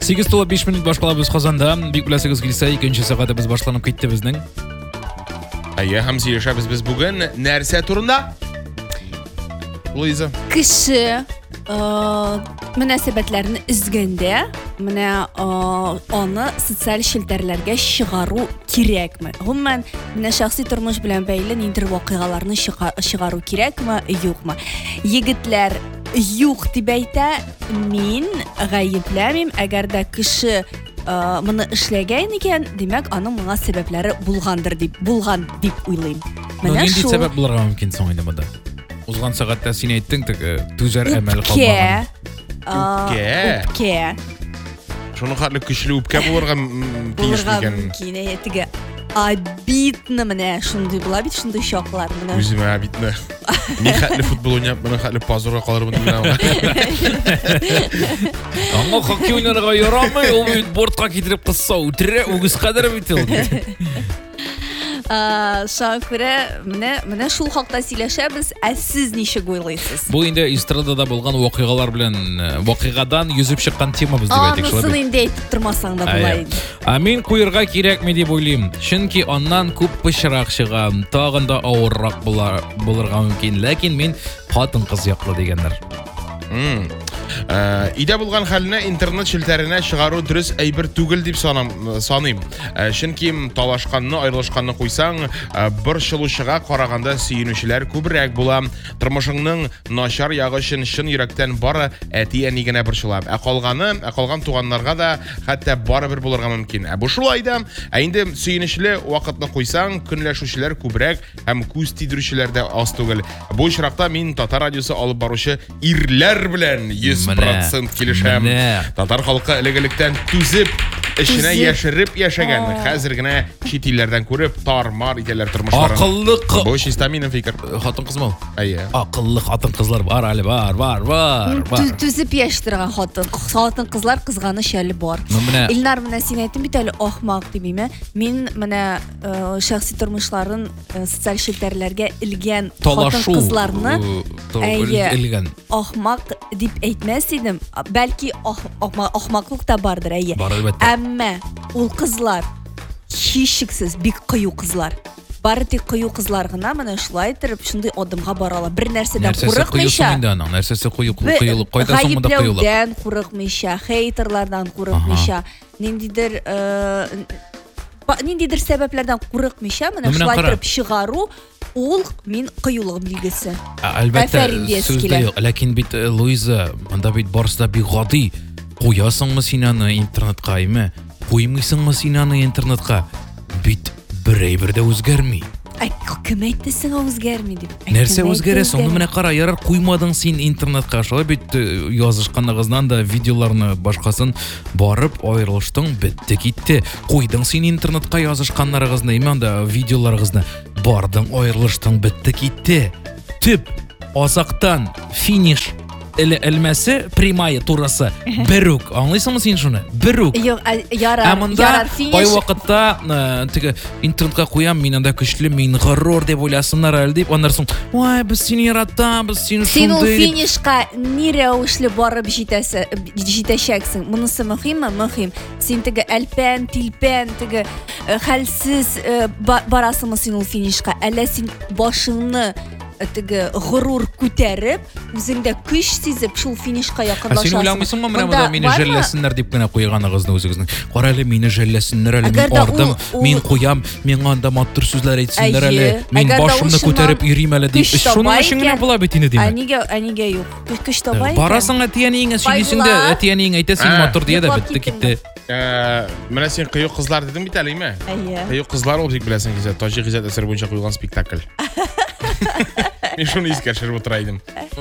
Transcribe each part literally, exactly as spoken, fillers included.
сегиз толып беш минут башкалабыз Казанда. Бик беләсегез килсә, икенче сәгате без башланып китте безнең. Әйе, һәм сөйләшәбез без бүген нәрсә турында? Луиза. Кеше мөнәсәбәтләрне изгәндә, менә аны социаль челтәрләргә чыгару кирәкме? Гомумән, менә шәхси тормыш белән бәйле ниндидер вакыйгаларны чыгару кирәкме, юкмы? Егетләр юк дип әйтә, мин гаепләмим, әгәр дә кеше моны эшләгән икән, димәк, аның моңа сәбәпләре булгандыр дип, булган дип уйлыйм. Менә шул. Нинди сәбәп булырга мөмкин соң инде монда? Узган сәгатьтә син әйттең, түзәр әмәл калмаган. Үпкә. Үпкә. Шуның хәтле көчле үпкә булырга тиешле икән. Кине теге обидно менә шундый була бит, шундый чаклар менә. Үземә обидно. Ни хәтле футбол уйнап, моны хәтле позорга калырмын дип. Аңа хоккей уйнарга ярамый, ул бит бортка китереп кысса, үтерә, үгез кадәр бит ул. Шакүрә, менә менә шул хакта сөйләшәбез, ә сез ничек уйлыйсыз? Бу инде эстрадада булган вакыйгалар белән вакыйгадан юзып чыккан темабыз дип әйтик шулай. Анысын инде әйтеп тормасаң да була инде. Ә мин куерга кирәкме дип уйлыйм. Чөнки аннан күп пычрак чыга, тагын да авыррак булырга мөмкин, ләкин мин хатын-кыз яклы дигәннәр. Идә булган хәлне интернет челтәренә чыгару дөрес әйбер түгел дип саныйм. Чөнки талашканны, аерылышканны куйсаң, бер чылушыга караганда сөенүчеләр күбрәк була. Тормышыңның начар ягы өчен чын йөрәктән бары әти-әни генә борчыла. Ә калганы, ә калган туганнарга да хәтта барыбер булырга мөмкин. Ә бу шулай да, ә инде сөенүчле вакытны куйсаң, көнләшүчеләр күбрәк һәм күз тидерүчеләр дә аз түгел. Бу очракта мин Татар радиосы алып баручы ирләр белән йөз процент килешәм. Татар халкы элек-электән түзеп, эшенә яшереп яшәгән. Хәзер генә чит илләрдән күреп тармар итәләр тормышларын. Акыллы. Бу чиста минем фикер. Хатын-кызмы? Әйе. Акыллы хатын-кызлар бар әле, бар, бар, бар. Түзеп яшьтергән хатын, хатын-кызлар кызганыч әле бар. Илнар, менә син әйттең бит әле ахмак дибиме? Мин менә шәхси тормышларын социаль челтәрләргә илгән хатын-кызларны илгән ахмак дип әйтмәс идем. Бәлки ахмаклык та бардыр, әйе. Әмма ул кызлар һичшиксез бик кыю кызлар. Бары тик кыю кызлар гына менә шулай итеп шундый адымга баралар. Бер нәрсәдән курыкмыйча. Нәрсәсе кыю кыюлык, кайда соң монда кыюлык? Гаепләүдән курыкмыйча, хейтерлардан курыкмыйча, ниндидер ниндидер сәбәпләрдән курыкмыйча менә шулай итеп чыгару, ул мин кыюлык билгесе. Әлбәттә, сүздә юк, ләкин бит Луиза, монда бит барысы да бик гади. Куясыңмы син аны интернетка, әйме? Куймыйсыңмы син аны интернетка? Бит берәй бер дә үзгәрми. Әй, кем әйтте сиңа үзгәрми дип? Нәрсә үзгәрә соң? Менә кара, ярар куймадың син интернетка. Шулай бит язышканыгыздан да видеоларны башкасын барып аерылыштың, битте китте. Куйдың син интернетка язышканнарыгызны, әйме анда видеоларыгызны. Бардың, аерылыштың, битте китте. Төп азактан финиш элмәсе прямая турасы берүк. Аңлыйсыңмы син шуны? Берүк. Юк, ярар, ярар финиш. Кай вакытта теге интернетка куям, мин анда көчле, мин горур дип уйласыннар әле дип, аннан соң, "Ой, без сине яратабыз, син шундый." Син ул финишка ни рәвешле барып җитәсе, җитәчәксең. Монысы мөһимме? Мөһим. Син теге әлпән, тилпән, теге хәлсез барасыңмы син ул финишка? Әллә син башыңны теге горур күтәреп, үзеңдә көч сизеп шул финишка якынлашасың. Син уйламыйсыңмы менә монда мине жәлләсеннәр дип кенә куйганыгызны үзегезнең? Кара әле мине жәлләсеннәр әле, мин ардым, мин куям, миңа анда матур сүзләр әйтсеннәр әле, мин башымны күтәреп йөрим әле дип. Шуның өчен генә була бит инде димәк. Әнигә, әнигә юк. Көч табай. Барасың әти-әниеңә сөйлисең дә, әти-әниең әйтә син матур дия дә битте китте. Менә син кыю кызлар дидең бит әле, әйме? Кыю кызлар ул бик беләсең кизә, Таҗик Гыйззәт әсәре буенча куелган спектакль. Мин шуны искәршер утыра идем.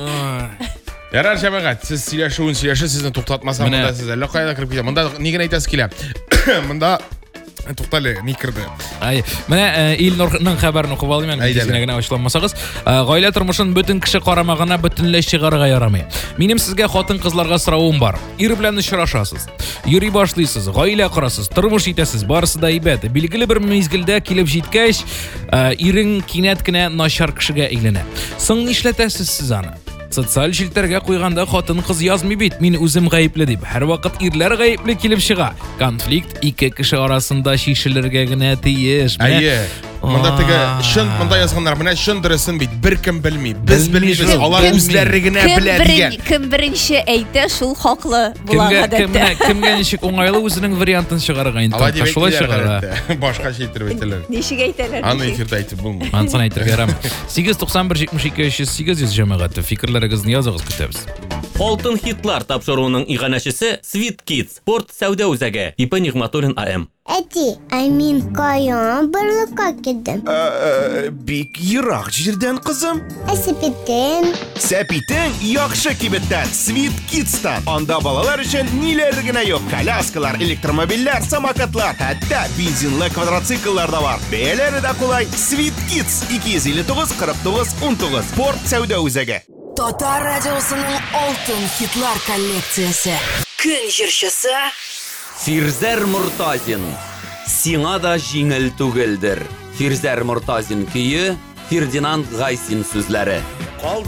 Ярар, җәмәгать, сез сөйләшүен сөйләшә, сезне туктатмасам монда сез әллә кайда кирип китә. Монда ни генә әйтәсе килә. Монда туктале, ни кирде. Ай, менә Илнурның хәбәрен укып алыйм, әнә генә ачыламасагыз. Гаилә тормышын бөтен кеше карамагына бөтенләй чыгарырга ярамый. Минем сезгә хатын-кызларга соравым бар. Ир белән очрашасыз. Йөри башлыйсыз, гаилә корасыз, тормыш итәсез, барысы да әйбәт. Билгеле бер мизгелдә килеп җиткәч, ирең кинәт кенә начар кешегә әйләнә. Соң нишләтәсез сез аны? Социаль челтәргә куйганда хатын кыз язмый бит. Мин үзем гаепле дип. Һәр вакыт ирләр гаепле килеп чыга. Конфликт ике кеше арасында шишелергә генә тиеш. Әйе. Монда теге шын монда язганнар, менә шын дөресен бит беркем белми. Без белмибез, алар үзләре генә белә дигән. Кем беренче әйтә, шул хаклы була Кемгә гадәттә. кемгә кемгә ничек уңайлы үзенең вариантын чыгарырга инде. Алай дип Шулай әйтәләр. чыгара. Башка şey итеп әйтәләр. Ничек әйтәләр? Аны эфирдә әйтеп булмый. Ансын әйтергә ярам. сигез туксан бер җитмеш ике өч йөз сигез йөз җәмәгате фикерләрегезне языгыз, көтәбез. Алтын хитлар тапшыруының иганәчесе Sweet Kids, Спорт сәүдә үзәге, Ипа Нигъматуллин АМ. Әти, Амин каян барлыкка кидем? Бик ерак җирдән, кызым. Ә сәпитен? Сәпитең яхшы кибеттән, Sweet Kids'тан. Анда балалар өчен ниләр генә юк. Коляскалар, электромобильләр, самокатлар, хәтта бензинлы квадроцикллар да бар. Бәяләре дә кулай. Sweet Kids ике йөз илле тугыз кырык тугыз ун тугыз. Спорт сәүдә үзәге. Татар радиосының алтын хитлар коллекциясе. Көн җырчысы Фирзәр Муртазин. Сиңа да җиңел түгелдер. Фирзәр Муртазин көе, Фердинанд Гайсин сүзләре.